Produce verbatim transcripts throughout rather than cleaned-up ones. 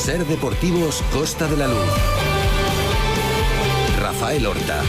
Ser Deportivos Costa de la Luz. Rafael Horta.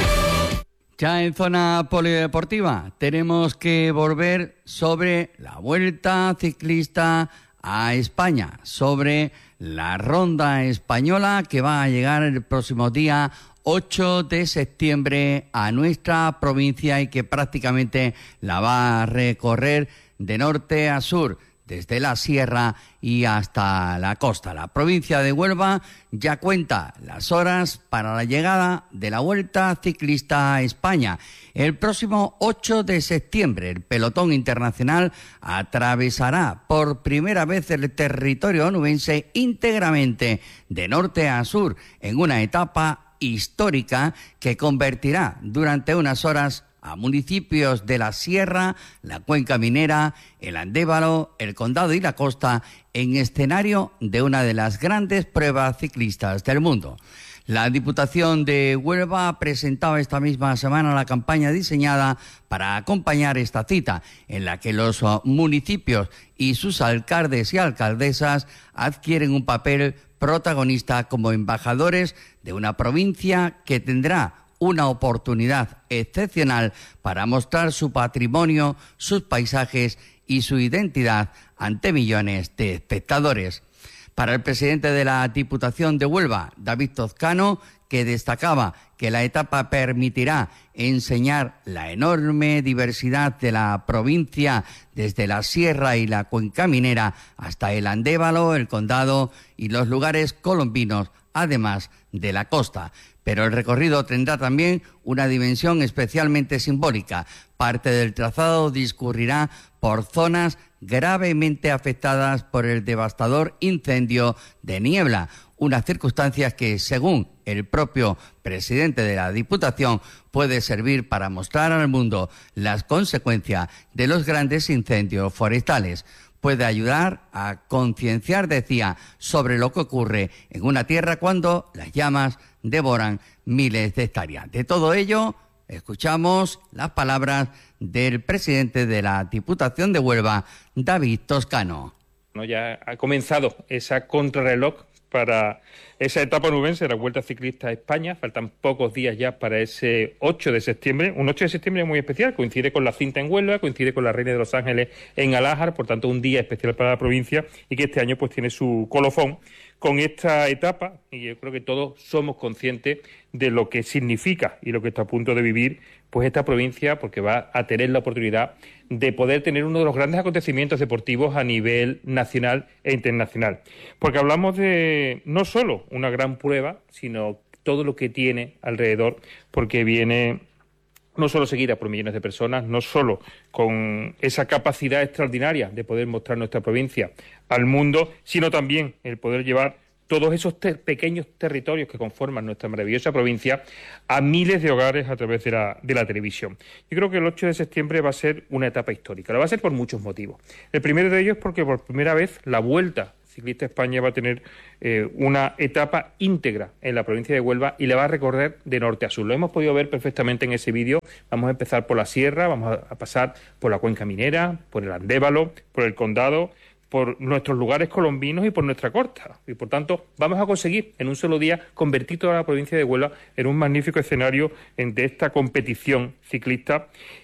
Ya en zona polideportiva tenemos que volver sobre la Vuelta Ciclista a España, sobre la Ronda Española que va a llegar el próximo día ocho de septiembre a nuestra provincia y que prácticamente la va a recorrer de norte a sur, desde la sierra y hasta la costa. La provincia de Huelva ya cuenta las horas para la llegada de la Vuelta Ciclista a España. El próximo ocho de septiembre, el pelotón internacional atravesará por primera vez el territorio onubense íntegramente de norte a sur en una etapa histórica que convertirá durante unas horas a municipios de la Sierra, la Cuenca Minera, el Andévalo, el Condado y la Costa en escenario de una de las grandes pruebas ciclistas del mundo. La Diputación de Huelva presentaba esta misma semana la campaña diseñada para acompañar esta cita, en la que los municipios y sus alcaldes y alcaldesas adquieren un papel protagonista como embajadores de una provincia que tendrá una oportunidad excepcional para mostrar su patrimonio, sus paisajes y su identidad ante millones de espectadores. Para el presidente de la Diputación de Huelva, David Toscano, que destacaba que la etapa permitirá enseñar la enorme diversidad de la provincia desde la Sierra y la Cuenca Minera hasta el Andévalo, el Condado y los lugares colombinos, además de la costa. Pero el recorrido tendrá también una dimensión especialmente simbólica. Parte del trazado discurrirá por zonas gravemente afectadas por el devastador incendio de Niebla, unas circunstancias que, según el propio presidente de la Diputación, puede servir para mostrar al mundo las consecuencias de los grandes incendios forestales. Puede ayudar a concienciar, decía, sobre lo que ocurre en una tierra cuando las llamas devoran miles de hectáreas. De todo ello, escuchamos las palabras del presidente de la Diputación de Huelva, David Toscano. No, ya ha comenzado esa contrarreloj para esa etapa onubense de la Vuelta Ciclista a España. Faltan pocos días ya para ese ocho de septiembre. Un ocho de septiembre muy especial, coincide con la cinta en Huelva, coincide con la Reina de los Ángeles en Alájar, por tanto un día especial para la provincia y que este año pues tiene su colofón con esta etapa, y yo creo que todos somos conscientes de lo que significa y lo que está a punto de vivir pues esta provincia, porque va a tener la oportunidad de poder tener uno de los grandes acontecimientos deportivos a nivel nacional e internacional. Porque hablamos de no solo una gran prueba, sino todo lo que tiene alrededor, porque viene no solo seguida por millones de personas, no solo con esa capacidad extraordinaria de poder mostrar nuestra provincia al mundo, sino también el poder llevar todos esos ter- pequeños territorios que conforman nuestra maravillosa provincia a miles de hogares a través de la, de la televisión. Yo creo que el ocho de septiembre va a ser una etapa histórica. Lo va a ser por muchos motivos. El primero de ellos es porque por primera vez la Vuelta Ciclista España va a tener eh, una etapa íntegra en la provincia de Huelva y la va a recorrer de norte a sur. Lo hemos podido ver perfectamente en ese vídeo. Vamos a empezar por la sierra, vamos a, a pasar por la Cuenca Minera, por el Andévalo, por el Condado, por nuestros lugares colombinos y por nuestra costa. Y por tanto, vamos a conseguir en un solo día convertir toda la provincia de Huelva en un magnífico escenario de esta competición ciclista.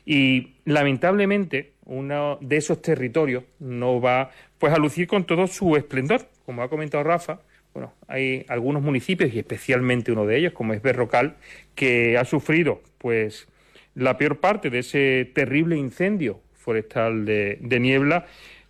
Y lamentablemente, uno de esos territorios no va pues a lucir con todo su esplendor. Como ha comentado Rafa, bueno, hay algunos municipios, y especialmente uno de ellos, como es Berrocal, que ha sufrido pues la peor parte de ese terrible incendio forestal de, de Niebla.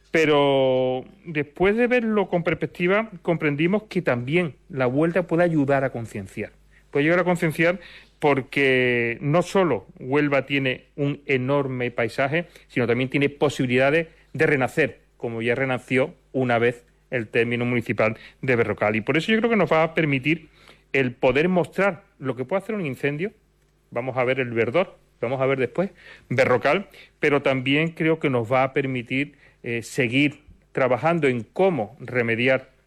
Pero después de verlo con perspectiva, comprendimos que también la Vuelta puede ayudar a concienciar. Puede ayudar a concienciar porque no solo Huelva tiene un enorme paisaje, sino también tiene posibilidades de renacer, como ya renació una vez el término municipal de Berrocal. Y por eso yo creo que nos va a permitir el poder mostrar lo que puede hacer un incendio. Vamos a ver el verdor, vamos a ver después Berrocal, pero también creo que nos va a permitir Eh, seguir trabajando en cómo remediar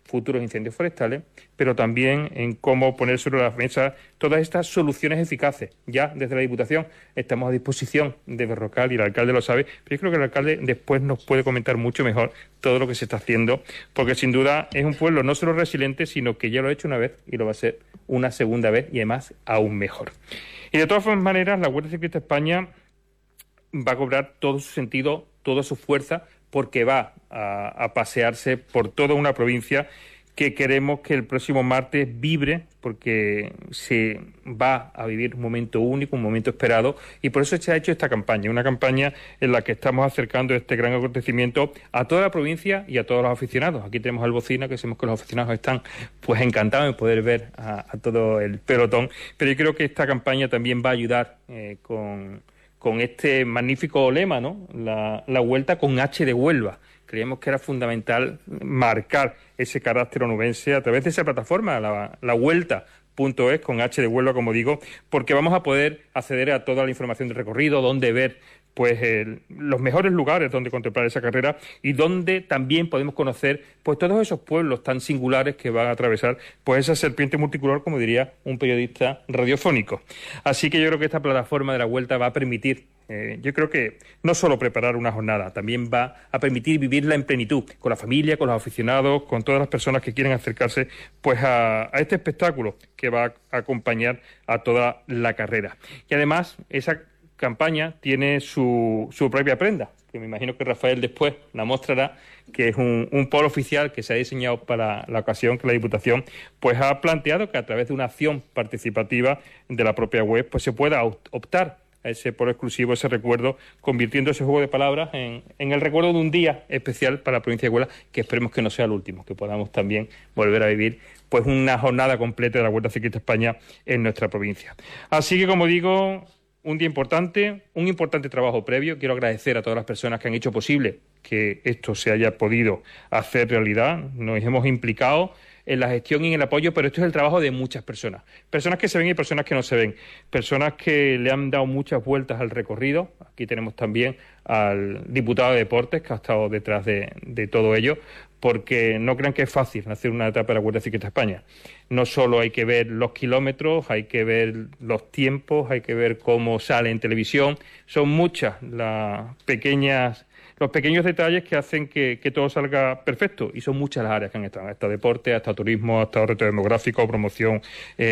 futuros incendios forestales, pero también en cómo poner sobre la mesa todas estas soluciones eficaces. Ya desde la Diputación estamos a disposición de Berrocal y el alcalde lo sabe, pero yo creo que el alcalde después nos puede comentar mucho mejor todo lo que se está haciendo, porque sin duda es un pueblo no solo resiliente, sino que ya lo ha hecho una vez y lo va a hacer una segunda vez y además aún mejor. Y de todas maneras, la Vuelta Ciclista España va a cobrar todo su sentido, toda su fuerza, porque va a, a pasearse por toda una provincia que queremos que el próximo martes vibre, porque se va a vivir un momento único, un momento esperado, y por eso se ha hecho esta campaña, una campaña en la que estamos acercando este gran acontecimiento a toda la provincia y a todos los aficionados. Aquí tenemos al Bocina, que sabemos que los aficionados están pues encantados de poder ver a, a todo el pelotón, pero yo creo que esta campaña también va a ayudar eh, con... con este magnífico lema, ¿no? La, la vuelta con H de Huelva. Creíamos que era fundamental marcar ese carácter onubense a través de esa plataforma, la, la vuelta punto es, con H de Huelva, como digo, porque vamos a poder acceder a toda la información del recorrido, dónde ver pues el, los mejores lugares donde contemplar esa carrera y donde también podemos conocer pues todos esos pueblos tan singulares que van a atravesar pues esa serpiente multicolor, como diría un periodista radiofónico. Así que yo creo que esta plataforma de la Vuelta va a permitir, eh, yo creo que no solo preparar una jornada, también va a permitir vivirla en plenitud, con la familia, con los aficionados, con todas las personas que quieren acercarse pues a, a este espectáculo que va a acompañar a toda la carrera. Y además, esa campaña tiene su, su propia prenda, que me imagino que Rafael después la mostrará, que es un, un polo oficial que se ha diseñado para la ocasión, que la Diputación pues ha planteado que a través de una acción participativa de la propia web pues se pueda optar a ese polo exclusivo, ese recuerdo, convirtiendo ese juego de palabras en, en el recuerdo de un día especial para la provincia de Huelva, que esperemos que no sea el último, que podamos también volver a vivir pues una jornada completa de la Vuelta Ciclista España en nuestra provincia. Así que, como digo, un día importante, un importante trabajo previo. Quiero agradecer a todas las personas que han hecho posible que esto se haya podido hacer realidad. Nos hemos implicado en la gestión y en el apoyo, pero esto es el trabajo de muchas personas. Personas que se ven y personas que no se ven. Personas que le han dado muchas vueltas al recorrido. Aquí tenemos también al diputado de Deportes, que ha estado detrás de, de todo ello, porque no crean que es fácil hacer una etapa de la Vuelta Ciclista España. No solo hay que ver los kilómetros, hay que ver los tiempos, hay que ver cómo sale en televisión. Son muchas las pequeñas, los pequeños detalles que hacen que, que todo salga perfecto, y son muchas las áreas que han estado. Ha estado deporte, ha estado turismo, ha estado reto demográfico, promoción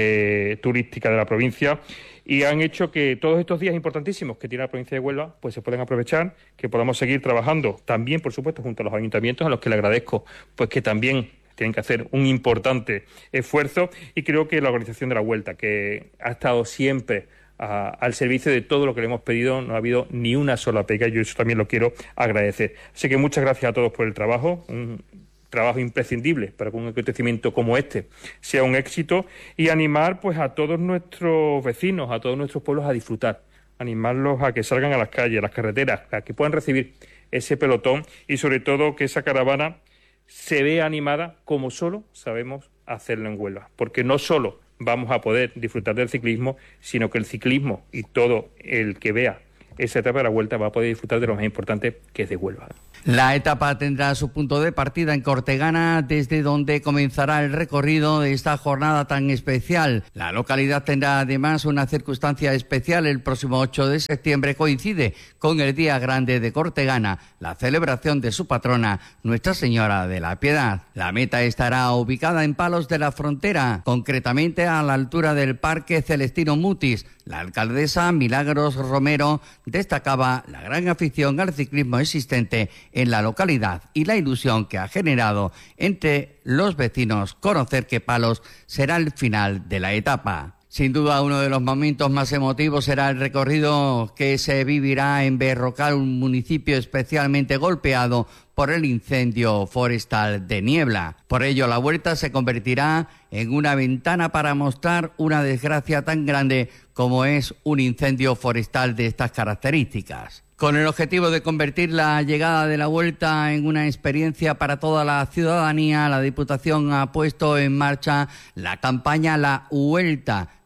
eh, turística de la provincia, y han hecho que todos estos días importantísimos que tiene la provincia de Huelva pues se puedan aprovechar, que podamos seguir trabajando también, por supuesto, junto a los ayuntamientos, a los que le agradezco pues que también tienen que hacer un importante esfuerzo, y creo que la organización de la Vuelta, que ha estado siempre a, al servicio de todo lo que le hemos pedido, no ha habido ni una sola pega, y yo eso también lo quiero agradecer. Así que muchas gracias a todos por el trabajo, un trabajo imprescindible para que un acontecimiento como este sea un éxito, y animar pues a todos nuestros vecinos, a todos nuestros pueblos a disfrutar, animarlos a que salgan a las calles, a las carreteras, a que puedan recibir ese pelotón, y sobre todo que esa caravana se vea animada como solo sabemos hacerlo en Huelva, porque no solo vamos a poder disfrutar del ciclismo, sino que el ciclismo y todo el que vea esa etapa de la Vuelta va a poder disfrutar de lo más importante, que es de Huelva. La etapa tendrá su punto de partida en Cortegana, desde donde comenzará el recorrido de esta jornada tan especial. La localidad tendrá además una circunstancia especial. El próximo ocho de septiembre coincide con el Día Grande de Cortegana, la celebración de su patrona, Nuestra Señora de la Piedad. La meta estará ubicada en Palos de la Frontera, concretamente a la altura del Parque Celestino Mutis. La alcaldesa Milagros Romero destacaba la gran afición al ciclismo existente en la localidad y la ilusión que ha generado entre los vecinos conocer que Palos será el final de la etapa. Sin duda, uno de los momentos más emotivos será el recorrido que se vivirá en Berrocal, un municipio especialmente golpeado por el incendio forestal de Niebla. Por ello, la vuelta se convertirá en una ventana para mostrar una desgracia tan grande como es un incendio forestal de estas características. Con el objetivo de convertir la llegada de la Vuelta en una experiencia para toda la ciudadanía, la Diputación ha puesto en marcha la campaña La Vuelta,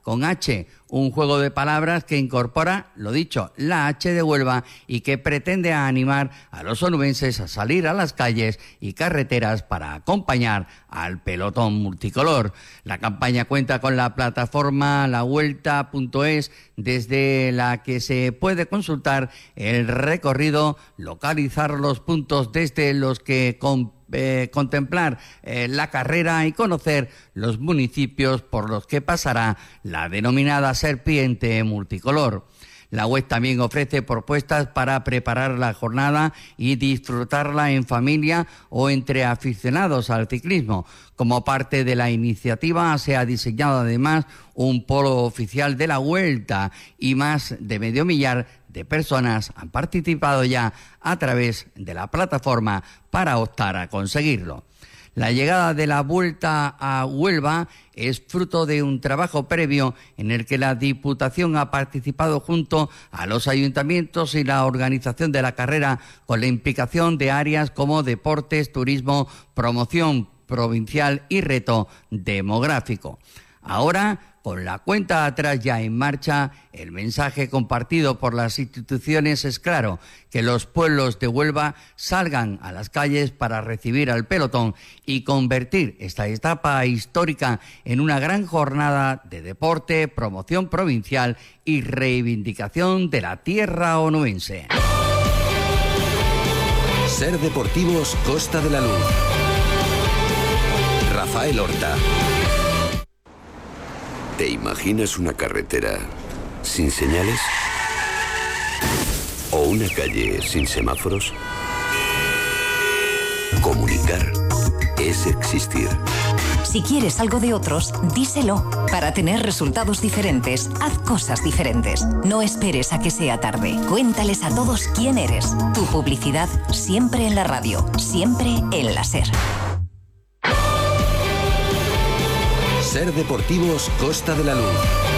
con H, un juego de palabras que incorpora, lo dicho, la H de Huelva y que pretende animar a los onubenses a salir a las calles y carreteras para acompañar al pelotón multicolor. La campaña cuenta con la plataforma la vuelta punto es, desde la que se puede consultar el recorrido, localizar los puntos desde los que con Eh, contemplar eh, la carrera y conocer los municipios por los que pasará la denominada serpiente multicolor. La web también ofrece propuestas para preparar la jornada y disfrutarla en familia o entre aficionados al ciclismo. Como parte de la iniciativa se ha diseñado además un polo oficial de la Vuelta y más de medio millar de personas han participado ya a través de la plataforma para optar a conseguirlo. La llegada de la Vuelta a Huelva es fruto de un trabajo previo en el que la Diputación ha participado junto a los ayuntamientos y la organización de la carrera, con la implicación de áreas como deportes, turismo, promoción provincial y reto demográfico. Ahora, con la cuenta atrás ya en marcha, el mensaje compartido por las instituciones es claro: que los pueblos de Huelva salgan a las calles para recibir al pelotón y convertir esta etapa histórica en una gran jornada de deporte, promoción provincial y reivindicación de la tierra onubense. Ser Deportivos Costa de la Luz. Rafael Horta. ¿Te imaginas una carretera sin señales? ¿O una calle sin semáforos? Comunicar es existir. Si quieres algo de otros, díselo. Para tener resultados diferentes, haz cosas diferentes. No esperes a que sea tarde. Cuéntales a todos quién eres. Tu publicidad siempre en la radio, siempre en la SER. Ser Deportivos Costa de la Luz.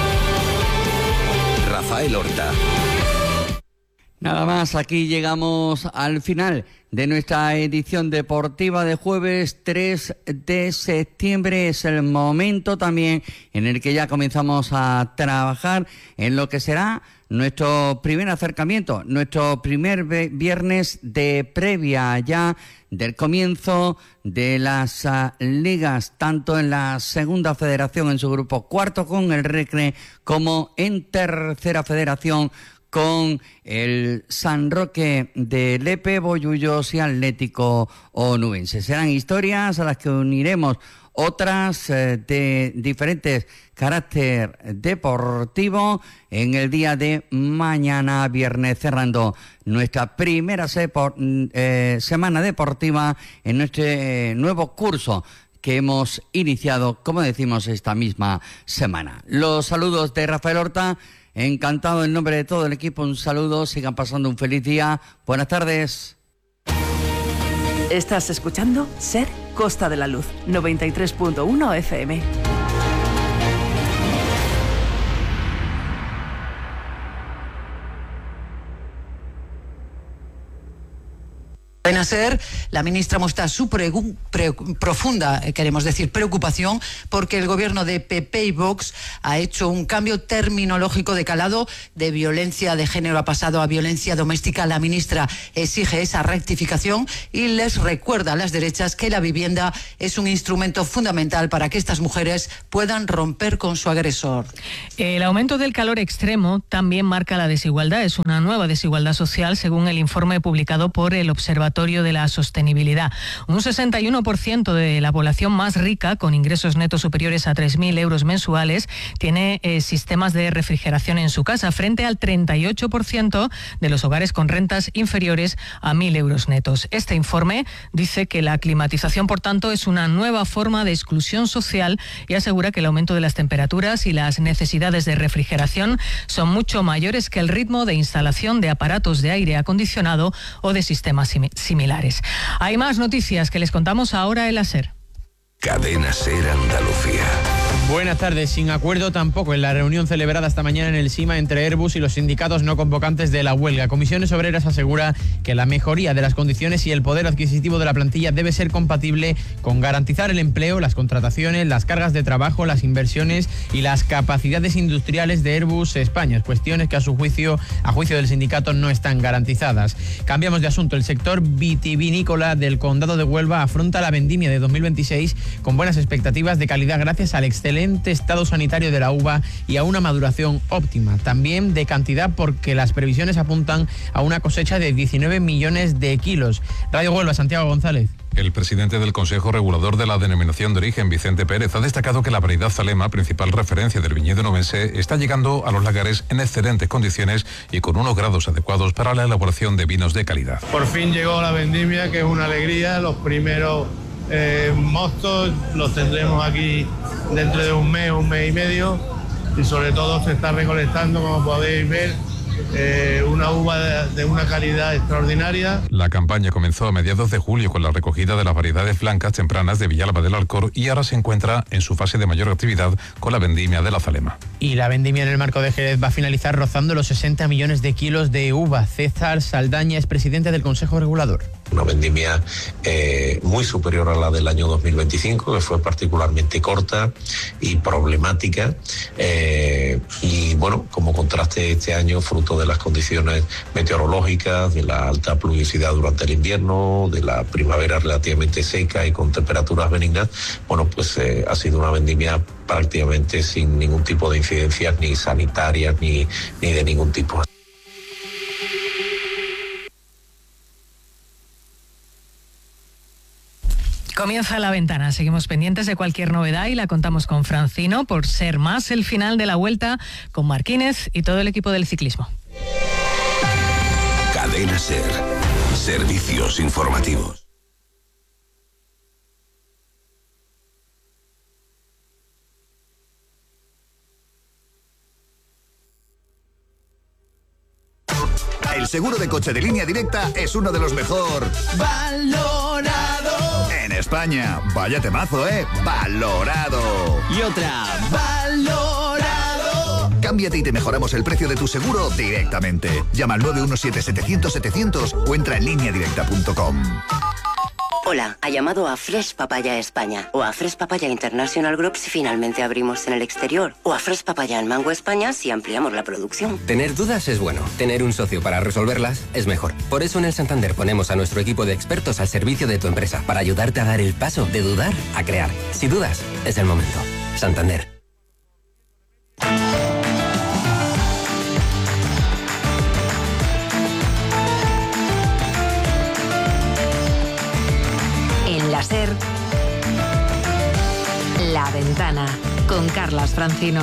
Rafael Horta. Nada más, aquí llegamos al final de nuestra edición deportiva de jueves tres de septiembre. Es el momento también en el que ya comenzamos a trabajar en lo que será nuestro primer acercamiento, nuestro primer viernes de previa ya del comienzo de las uh, ligas, tanto en la segunda federación en su grupo cuarto con el Recre, como en tercera federación con el San Roque de Lepe, Bollullos y Atlético Onubense. Serán historias a las que uniremos otras eh, de diferentes carácter deportivo en el día de mañana viernes, cerrando nuestra primera sepor, eh, semana deportiva en nuestro eh, nuevo curso que hemos iniciado, como decimos, esta misma semana. Los saludos de Rafael Horta, encantado en nombre de todo el equipo, un saludo, sigan pasando un feliz día, buenas tardes. Estás escuchando SER Costa de la Luz, noventa y tres punto uno F M. En SER, la ministra muestra su pregu- pre- profunda, eh, queremos decir, preocupación porque el gobierno de P P y Vox ha hecho un cambio terminológico de calado. De violencia de género ha pasado a violencia doméstica. La ministra exige esa rectificación y les recuerda a las derechas que la vivienda es un instrumento fundamental para que estas mujeres puedan romper con su agresor. El aumento del calor extremo también marca la desigualdad. Es una nueva desigualdad social, según el informe publicado por el Observatorio de la Sostenibilidad. Un sesenta y uno por ciento de la población más rica, con ingresos netos superiores a tres mil euros mensuales, tiene eh, sistemas de refrigeración en su casa, frente al treinta y ocho por ciento de los hogares con rentas inferiores a mil euros netos. Este informe dice que la climatización, por tanto, es una nueva forma de exclusión social y asegura que el aumento de las temperaturas y las necesidades de refrigeración son mucho mayores que el ritmo de instalación de aparatos de aire acondicionado o de sistemas similares. similares. Hay más noticias que les contamos ahora en la SER. Cadena SER Andalucía. Buenas tardes. Sin acuerdo tampoco en la reunión celebrada esta mañana en el SIMA entre Airbus y los sindicatos no convocantes de la huelga. Comisiones Obreras asegura que la mejoría de las condiciones y el poder adquisitivo de la plantilla debe ser compatible con garantizar el empleo, las contrataciones, las cargas de trabajo, las inversiones y las capacidades industriales de Airbus España, cuestiones que a su juicio, a juicio del sindicato, no están garantizadas. Cambiamos de asunto. El sector vitivinícola del Condado de Huelva afronta la vendimia de dos mil veintiséis con buenas expectativas de calidad gracias al excelente estado sanitario de la uva y a una maduración óptima. También de cantidad, porque las previsiones apuntan a una cosecha de diecinueve millones de kilos. Radio Huelva, Santiago González. El presidente del Consejo Regulador de la Denominación de Origen, Vicente Pérez, ha destacado que la variedad Zalema, principal referencia del viñedo novense, está llegando a los lagares en excelentes condiciones y con unos grados adecuados para la elaboración de vinos de calidad. Por fin llegó la vendimia, que es una alegría. Los primeros eh, mostos los tendremos aquí dentro de un mes, un mes y medio, y sobre todo se está recolectando, como podéis ver, Eh, una uva de, de una calidad extraordinaria. La campaña comenzó a mediados de julio con la recogida de las variedades blancas tempranas de Villalba del Alcor y ahora se encuentra en su fase de mayor actividad con la vendimia de la Zalema. Y la vendimia en el marco de Jerez va a finalizar rozando los sesenta millones de kilos de uva. César Saldaña es presidente del Consejo Regulador. Una vendimia eh, muy superior a la del año dos mil veinticinco, que fue particularmente corta y problemática. Eh, y bueno, como contraste este año, fruto de las condiciones meteorológicas, de la alta pluviosidad durante el invierno, de la primavera relativamente seca y con temperaturas benignas, bueno, pues eh, ha sido una vendimia prácticamente sin ningún tipo de incidencias ni sanitarias ni, ni de ningún tipo. Comienza La Ventana. Seguimos pendientes de cualquier novedad y la contamos con Francino por ser más el final de la Vuelta, con Marquínez y todo el equipo del ciclismo. Cadena SER. Servicios informativos. El seguro de coche de Línea Directa es uno de los mejor valorado en España. Vaya temazo, ¿eh? Valorado. Y otra, valorado. Cámbiate y te mejoramos el precio de tu seguro directamente. Llama al nueve uno siete, setecientos, setecientos o entra en línea directa punto com. Hola, ha llamado a Fresh Papaya España o a Fresh Papaya International Group si finalmente abrimos en el exterior, o a Fresh Papaya en Mango España si ampliamos la producción. Tener dudas es bueno, tener un socio para resolverlas es mejor. Por eso en el Santander ponemos a nuestro equipo de expertos al servicio de tu empresa para ayudarte a dar el paso de dudar a crear. Si dudas, es el momento. Santander. SER, La Ventana, con Carlas Francino.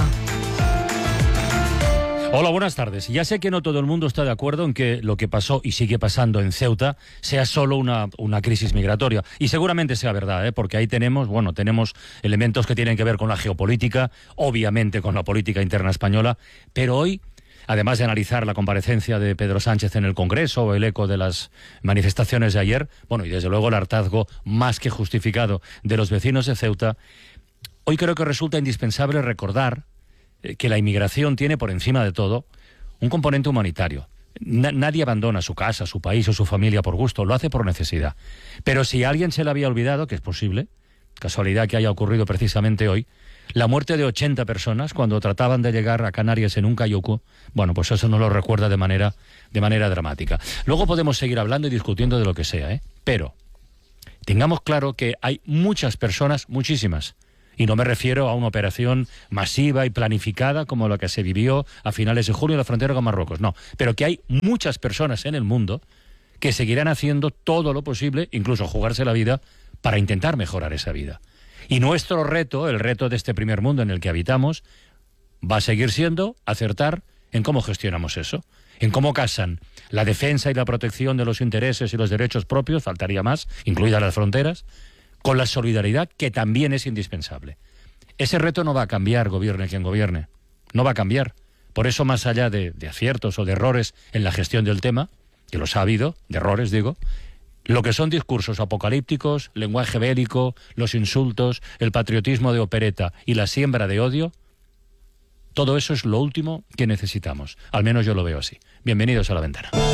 Hola, buenas tardes. Ya sé que no todo el mundo está de acuerdo en que lo que pasó y sigue pasando en Ceuta sea solo una, una crisis migratoria. Y seguramente sea verdad, ¿eh? Porque ahí tenemos, bueno, tenemos elementos que tienen que ver con la geopolítica, obviamente con la política interna española, pero hoy, además de analizar la comparecencia de Pedro Sánchez en el Congreso o el eco de las manifestaciones de ayer, bueno, y desde luego el hartazgo más que justificado de los vecinos de Ceuta, hoy creo que resulta indispensable recordar eh, que la inmigración tiene por encima de todo un componente humanitario. Na- nadie abandona su casa, su país o su familia por gusto, lo hace por necesidad. Pero si a alguien se le había olvidado, que es posible, casualidad que haya ocurrido precisamente hoy, la muerte de ochenta personas cuando trataban de llegar a Canarias en un cayuco, bueno, pues eso nos lo recuerda de manera, de manera dramática. Luego podemos seguir hablando y discutiendo de lo que sea, ¿eh? Pero tengamos claro que hay muchas personas, muchísimas, y no me refiero a una operación masiva y planificada como la que se vivió a finales de julio en la frontera con Marruecos, no, pero que hay muchas personas en el mundo que seguirán haciendo todo lo posible, incluso jugarse la vida, para intentar mejorar esa vida. Y nuestro reto, el reto de este primer mundo en el que habitamos, va a seguir siendo acertar en cómo gestionamos eso, en cómo casan la defensa y la protección de los intereses y los derechos propios, faltaría más, incluidas las fronteras, con la solidaridad que también es indispensable. Ese reto no va a cambiar, gobierne quien gobierne, no va a cambiar. Por eso, más allá de, de aciertos o de errores en la gestión del tema, que los ha habido, de errores digo, Lo que son discursos apocalípticos, lenguaje bélico, los insultos, el patriotismo de opereta y la siembra de odio, todo eso es lo último que necesitamos. Al menos yo lo veo así. Bienvenidos a La Ventana.